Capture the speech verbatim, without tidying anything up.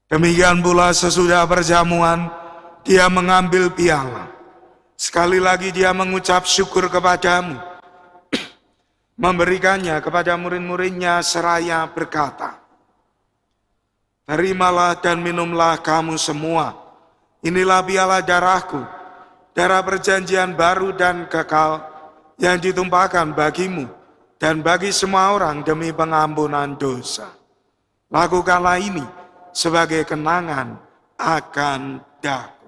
Demikian pula sesudah perjamuan, dia mengambil piala. Sekali lagi dia mengucap syukur kepadamu, memberikannya kepada murid-muridnya seraya berkata, terimalah dan minumlah kamu semua. Inilah piala darahku, darah perjanjian baru dan kekal yang ditumpahkan bagimu dan bagi semua orang demi pengampunan dosa. Lakukanlah ini sebagai kenangan akan aku.